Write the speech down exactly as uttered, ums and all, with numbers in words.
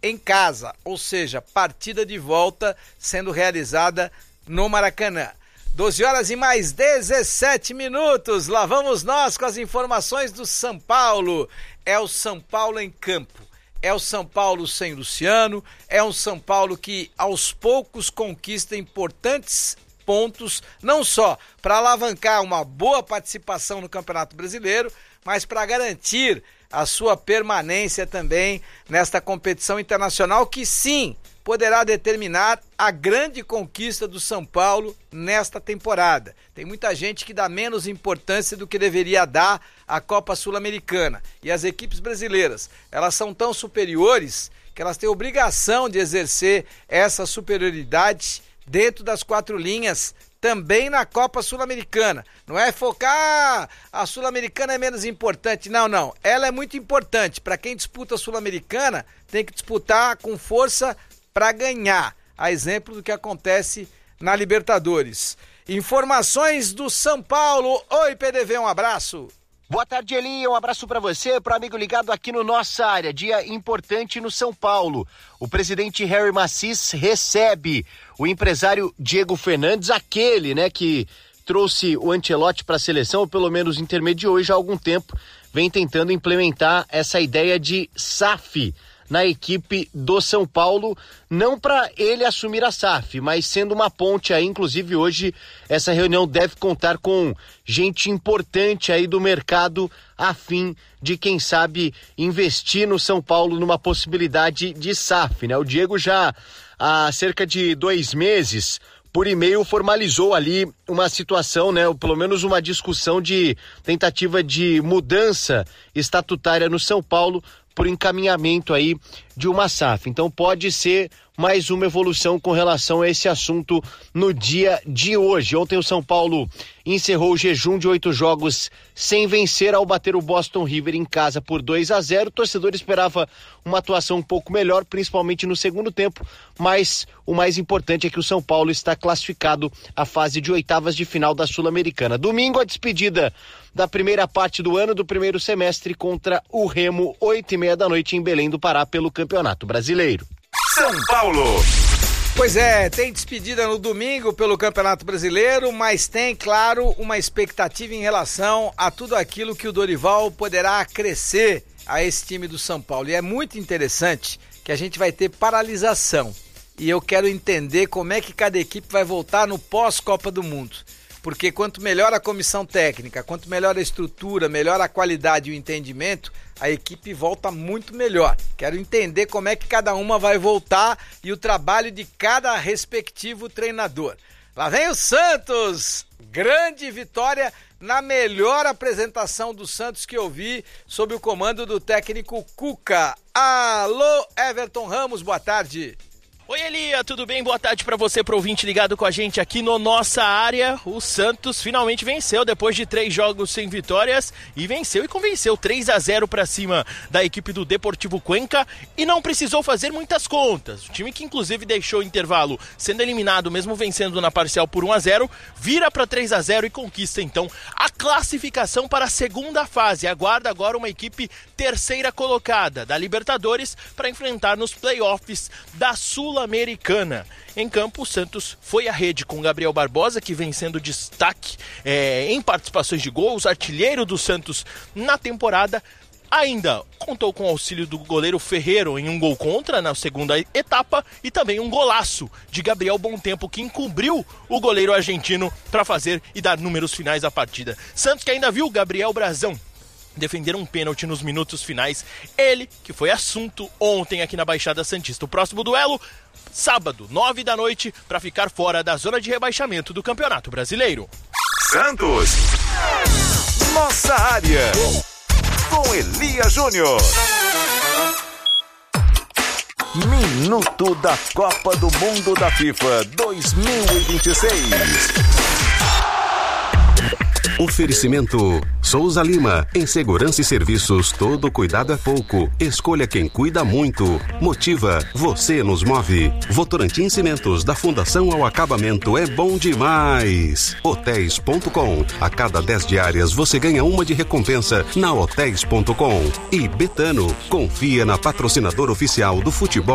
em casa, ou seja, partida de volta sendo realizada no Maracanã. doze horas e mais dezessete minutos, lá vamos nós com as informações do São Paulo. É o São Paulo em campo, é o São Paulo sem Luciano, é um São Paulo que aos poucos conquista importantes pontos, não só para alavancar uma boa participação no Campeonato Brasileiro, mas para garantir a sua permanência também nesta competição internacional que sim, poderá determinar a grande conquista do São Paulo nesta temporada. Tem muita gente que dá menos importância do que deveria dar à Copa Sul-Americana. E as equipes brasileiras, elas são tão superiores que elas têm obrigação de exercer essa superioridade dentro das quatro linhas, também na Copa Sul-Americana. Não é focar, a Sul-Americana é menos importante. Não, não. Ela é muito importante. Para quem disputa a Sul-Americana, tem que disputar com força para ganhar, a exemplo do que acontece na Libertadores. Informações do São Paulo. Oi, P D V, um abraço. Boa tarde, Eli, um abraço para você, para o amigo ligado aqui no Nossa Área, dia importante no São Paulo. O presidente Harry Macis recebe o empresário Diego Fernandes, aquele, né, que trouxe o Ancelotti para a seleção, ou pelo menos intermediou já há algum tempo, vem tentando implementar essa ideia de S A F na equipe do São Paulo, não para ele assumir a S A F, mas sendo uma ponte aí, inclusive hoje essa reunião deve contar com gente importante aí do mercado a fim de, quem sabe, investir no São Paulo numa possibilidade de S A F, né? O Diego já há cerca de dois meses, por e-mail, formalizou ali uma situação, né, ou pelo menos uma discussão de tentativa de mudança estatutária no São Paulo por encaminhamento aí de uma S A F. Então pode ser mais uma evolução com relação a esse assunto no dia de hoje. Ontem o São Paulo encerrou o jejum de oito jogos sem vencer ao bater o Boston River em casa por dois a zero. O torcedor esperava uma atuação um pouco melhor, principalmente no segundo tempo, mas o mais importante é que o São Paulo está classificado à fase de oitavas de final da Sul-Americana. Domingo, a despedida da primeira parte do ano, do primeiro semestre, contra o Remo, oito e meia da noite em Belém do Pará, pelo Campeonato Brasileiro. São Paulo. Pois é, tem despedida no domingo pelo Campeonato Brasileiro, mas tem, claro, uma expectativa em relação a tudo aquilo que o Dorival poderá acrescer a esse time do São Paulo. E é muito interessante que a gente vai ter paralisação. E eu quero entender como é que cada equipe vai voltar no pós-Copa do Mundo. Porque quanto melhor a comissão técnica, quanto melhor a estrutura, melhor a qualidade e o entendimento, a equipe volta muito melhor. Quero entender como é que cada uma vai voltar e o trabalho de cada respectivo treinador. Lá vem o Santos! Grande vitória na melhor apresentação do Santos que eu vi sob o comando do técnico Cuca. Alô, Everton Ramos, boa tarde. Oi, Elia, tudo bem? Boa tarde para você, pro ouvinte ligado com a gente aqui no Nossa Área. O Santos finalmente venceu depois de três jogos sem vitórias e venceu e convenceu três a zero para cima da equipe do Deportivo Cuenca e não precisou fazer muitas contas. O time que inclusive deixou o intervalo sendo eliminado, mesmo vencendo na parcial por um a zero, vira para três a zero e conquista então a classificação para a segunda fase. Aguarda agora uma equipe terceira colocada da Libertadores para enfrentar nos playoffs da Sul Sul-Americana. Em campo, o Santos foi à rede com Gabriel Barbosa, que vem sendo destaque é, em participações de gols, artilheiro do Santos na temporada. Ainda contou com o auxílio do goleiro Ferreiro em um gol contra na segunda etapa e também um golaço de Gabriel Bontempo, que encobriu o goleiro argentino para fazer e dar números finais à partida. Santos que ainda viu Gabriel Brazão defender um pênalti nos minutos finais, ele que foi assunto ontem aqui na Baixada Santista. O próximo duelo, sábado, nove da noite, para ficar fora da zona de rebaixamento do Campeonato Brasileiro. Santos. Nossa Área. Com Elia Júnior. Minuto da Copa do Mundo da FIFA dois mil e vinte e seis. Oferecimento Souza Lima, em segurança e serviços, todo cuidado é pouco. Escolha quem cuida muito. Motiva, você nos move. Votorantim Cimentos, da fundação ao acabamento, é bom demais. Hotéis ponto com, a cada dez diárias você ganha uma de recompensa na Hotéis ponto com. E Betano, confia na patrocinadora oficial do futebol